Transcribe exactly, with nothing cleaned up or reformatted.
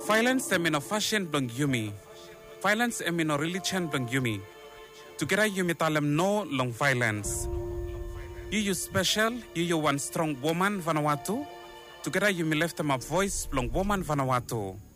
Violence em in a fashion blang yumi. Violence em in a religion blang yumi. Together yumi talem no long violence. You you special, you you one strong woman Vanuatu. Together yumi left them a voice long woman Vanuatu.